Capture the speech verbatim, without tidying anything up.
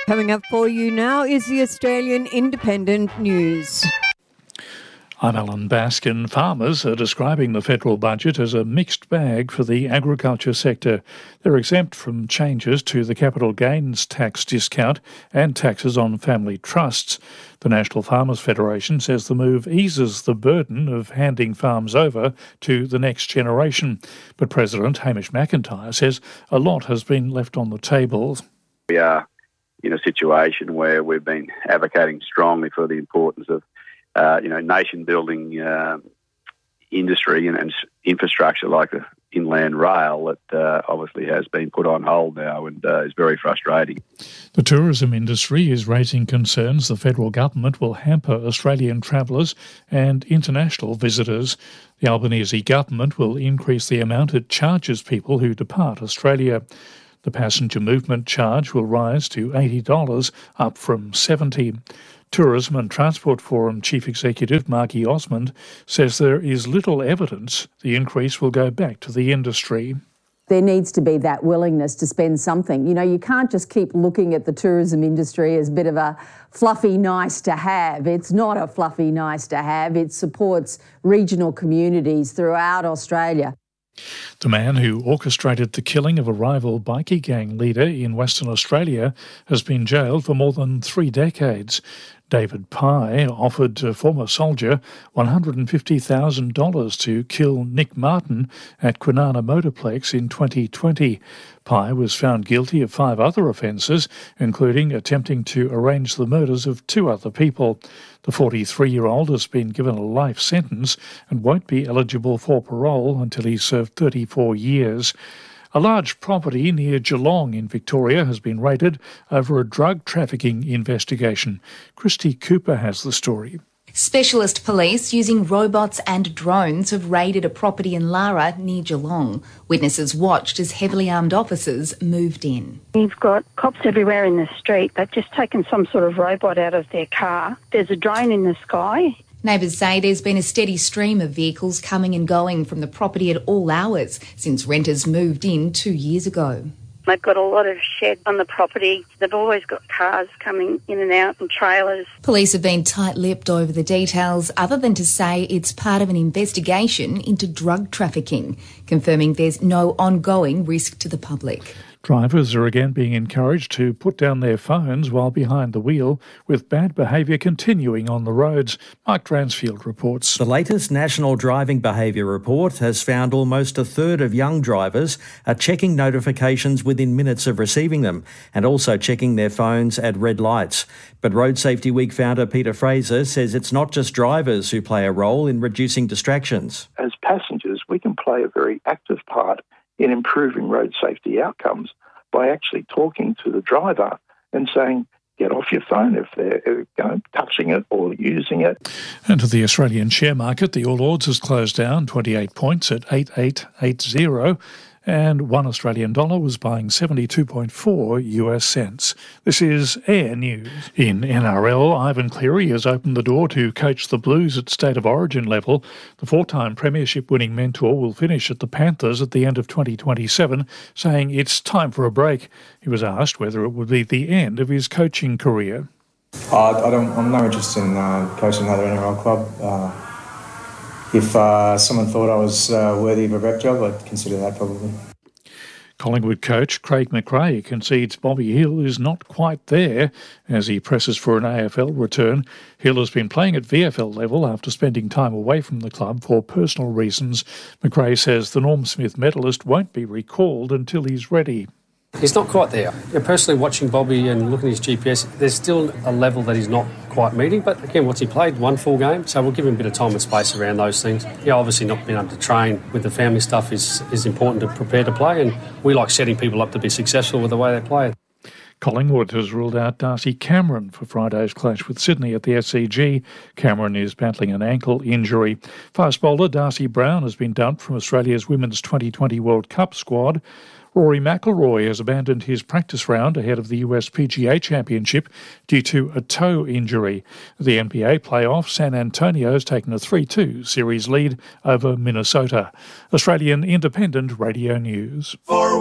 Coming up for you now is the Australian Independent News. I'm Alan Baskin. Farmers are describing the federal budget as a mixed bag for the agriculture sector. They're exempt from changes to the capital gains tax discount and taxes on family trusts. The National Farmers Federation says the move eases the burden of handing farms over to the next generation. But President Hamish McIntyre says a lot has been left on the table. We are in a situation where we've been advocating strongly for the importance of Uh, you know, nation-building uh, industry and, and infrastructure like the inland rail that uh, obviously has been put on hold now and uh, is very frustrating. The tourism industry is raising concerns the federal government will hamper Australian travellers and international visitors. The Albanese government will increase the amount it charges people who depart Australia. The passenger movement charge will rise to eighty dollars, up from seventy dollars. Tourism and Transport Forum Chief Executive Margie Osmond says there is little evidence the increase will go back to the industry. There needs to be that willingness to spend something. You know, you can't just keep looking at the tourism industry as a bit of a fluffy nice to have. It's not a fluffy nice to have. It supports regional communities throughout Australia. The man who orchestrated the killing of a rival bikie gang leader in Western Australia has been jailed for more than three decades. David Pye offered a former soldier one hundred fifty thousand dollars to kill Nick Martin at Kwinana Motorplex in twenty twenty. Pye was found guilty of five other offences, including attempting to arrange the murders of two other people. The forty-three-year-old has been given a life sentence and won't be eligible for parole until he's served thirty-four years. A large property near Geelong in Victoria has been raided over a drug trafficking investigation. Christy Cooper has the story. Specialist police using robots and drones have raided a property in Lara near Geelong. Witnesses watched as heavily armed officers moved in. You've got cops everywhere in the street. They've just taken some sort of robot out of their car. There's a drone in the sky. Neighbours say there's been a steady stream of vehicles coming and going from the property at all hours since renters moved in two years ago. They've got a lot of sheds on the property. They've always got cars coming in and out and trailers. Police have been tight-lipped over the details, other than to say it's part of an investigation into drug trafficking, confirming there's no ongoing risk to the public. Drivers are again being encouraged to put down their phones while behind the wheel, with bad behaviour continuing on the roads. Mike Dransfield reports. The latest National Driving Behaviour Report has found almost a third of young drivers are checking notifications within minutes of receiving them and also checking their phones at red lights. But Road Safety Week founder Peter Fraser says it's not just drivers who play a role in reducing distractions. As passengers, we can play a very active part in improving road safety outcomes by actually talking to the driver and saying, get off your phone if they're you know, touching it or using it. And to the Australian share market, the All Ords has closed down twenty-eight points at eight eight eight zero, and one Australian dollar was buying seventy-two point four US cents. This is Air News. In N R L, Ivan Cleary has opened the door to coach the Blues at State of Origin level. The four-time premiership-winning mentor will finish at the Panthers at the end of twenty twenty-seven, saying it's time for a break. He was asked whether it would be the end of his coaching career. Uh, I don't, I'm no interest in uh, coaching another N R L club. Uh, If uh, someone thought I was uh, worthy of a rep job, I'd consider that probably. Collingwood coach Craig McRae concedes Bobby Hill is not quite there as he presses for an A F L return. Hill has been playing at V F L level after spending time away from the club for personal reasons. McRae says the Norm Smith medalist won't be recalled until he's ready. He's not quite there. You know, personally, watching Bobby and looking at his G P S, there's still a level that he's not quite meeting. But again, what's he played? One full game. So we'll give him a bit of time and space around those things. Yeah, obviously not being able to train with the family stuff is, is important to prepare to play. And we like setting people up to be successful with the way they play. Collingwood has ruled out Darcy Cameron for Friday's clash with Sydney at the S C G. Cameron is battling an ankle injury. Fast bowler Darcy Brown has been dumped from Australia's Women's twenty twenty World Cup squad. Rory McIlroy has abandoned his practice round ahead of the U S P G A Championship due to a toe injury. The N B A playoff, San Antonio has taken a three two series lead over Minnesota. Australian Independent Radio News. For